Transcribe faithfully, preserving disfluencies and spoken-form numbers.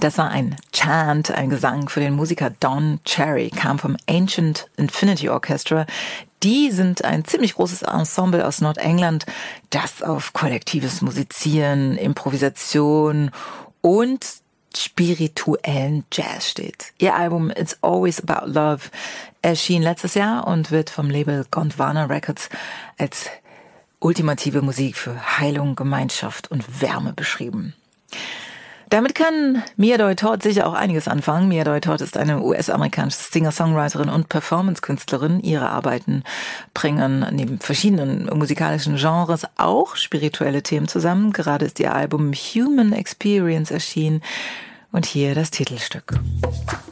Das war ein Chant, ein Gesang für den Musiker Don Cherry, kam vom Ancient Infinity Orchestra. Die sind ein ziemlich großes Ensemble aus Nordengland, das auf kollektives Musizieren, Improvisation und spirituellen Jazz steht. Ihr Album It's Always About Love erschien letztes Jahr und wird vom Label Gondwana Records als ultimative Musik für Heilung, Gemeinschaft und Wärme beschrieben. Damit kann Mia Doi Todd sicher auch einiges anfangen. Mia Doi Todd ist eine U S-amerikanische Singer-Songwriterin und Performance-Künstlerin. Ihre Arbeiten bringen neben verschiedenen musikalischen Genres auch spirituelle Themen zusammen. Gerade ist ihr Album Human Experience erschienen und hier das Titelstück.